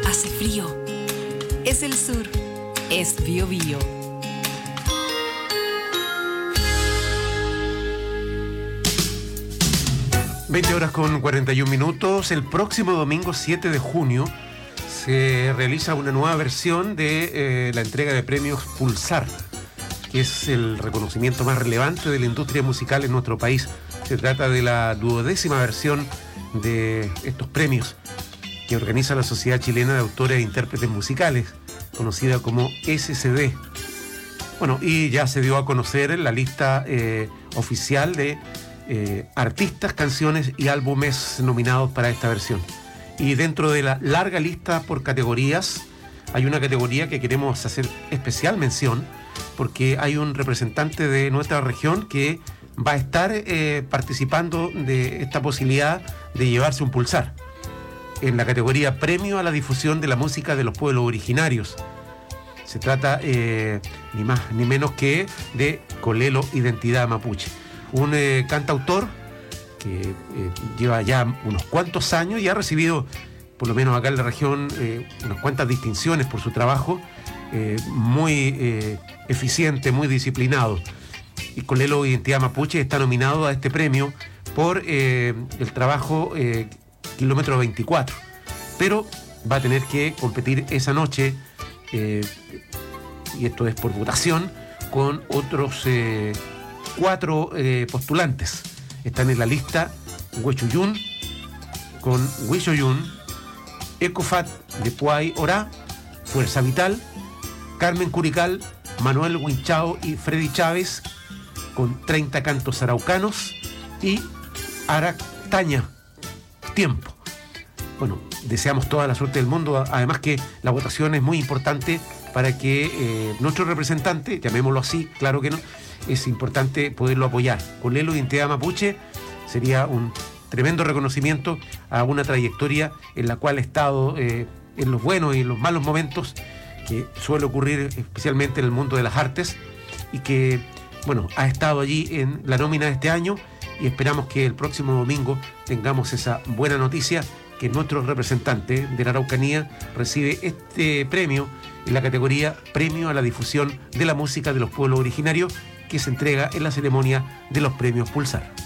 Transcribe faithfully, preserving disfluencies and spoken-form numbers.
hace frío. Es el sur, es Biobío. veinte horas con cuarenta y un minutos. El próximo domingo siete de junio se realiza una nueva versión de eh, la entrega de premios Pulsar, que es el reconocimiento más relevante de la industria musical en nuestro país. Se trata de la duodécima versión de estos premios que organiza la Sociedad Chilena de Autores e Intérpretes Musicales, conocida como S C D. Bueno, y ya se dio a conocer la lista eh, oficial de eh, artistas, canciones y álbumes nominados para esta versión. Y dentro de la larga lista por categorías, hay una categoría que queremos hacer especial mención, porque hay un representante de nuestra región que va a estar eh, participando de esta posibilidad de llevarse un Pulsar en la categoría Premio a la Difusión de la Música de los Pueblos Originarios. Se trata eh, ni más ni menos que de Colelo Identidad Mapuche, un eh, cantautor que eh, lleva ya unos cuantos años y ha recibido, por lo menos acá en la región, eh, unas cuantas distinciones por su trabajo, eh, muy eh, eficiente, muy disciplinado. Y Colelo Identidad Mapuche está nominado a este premio por eh, el trabajo eh, Kilómetro veinticuatro, pero va a tener que competir esa noche, eh, y esto es por votación, con otros eh, cuatro eh, postulantes. Están en la lista Huechuyún, con Huichoyún, Ecofat de Puay Orá, Fuerza Vital, Carmen Curical, Manuel Huinchao y Freddy Chávez, con treinta cantos araucanos, y Aractaña, Tiempo. Bueno, deseamos toda la suerte del mundo, además que la votación es muy importante para que eh, nuestro representante, llamémoslo así, claro que no, es importante poderlo apoyar. Colelo Identidad Mapuche sería un tremendo reconocimiento a una trayectoria en la cual ha estado eh, en los buenos y en los malos momentos, que suele ocurrir especialmente en el mundo de las artes, y que, bueno, ha estado allí en la nómina de este año, y esperamos que el próximo domingo tengamos esa buena noticia, que nuestro representante de la Araucanía recibe este premio en la categoría Premio a la Difusión de la Música de los Pueblos Originarios, que se entrega en la ceremonia de los premios Pulsar.